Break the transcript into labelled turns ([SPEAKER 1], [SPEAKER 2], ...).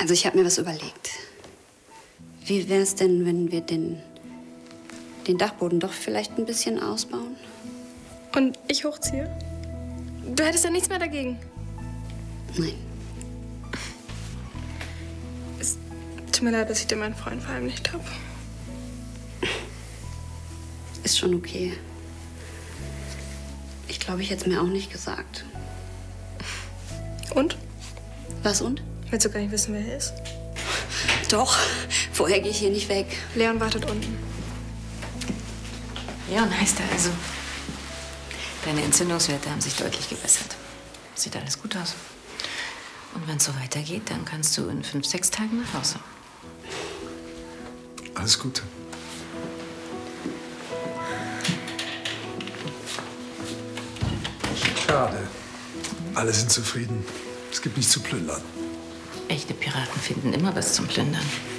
[SPEAKER 1] Also ich habe mir was überlegt. Wie wäre es denn, wenn wir den Dachboden doch vielleicht ein bisschen ausbauen?
[SPEAKER 2] Und ich hochziehe? Du hättest ja nichts mehr dagegen?
[SPEAKER 1] Nein.
[SPEAKER 2] Es tut mir leid, dass ich dir meinen Freund verheimlicht habe.
[SPEAKER 1] Ist schon okay. Ich glaube, ich hätte es mir auch nicht gesagt.
[SPEAKER 2] Und?
[SPEAKER 1] Was und?
[SPEAKER 2] Willst du gar nicht wissen, wer er ist?
[SPEAKER 1] Doch. Vorher gehe ich hier nicht weg.
[SPEAKER 2] Leon wartet unten.
[SPEAKER 3] Leon heißt er also. Deine Entzündungswerte haben sich deutlich gebessert. Sieht alles gut aus. Und wenn es so weitergeht, dann kannst du in 5, 6 Tagen nach Hause.
[SPEAKER 4] Alles Gute. Schade. Alle sind zufrieden. Es gibt nichts zu plündern.
[SPEAKER 3] Echte Piraten finden immer was zum Plündern.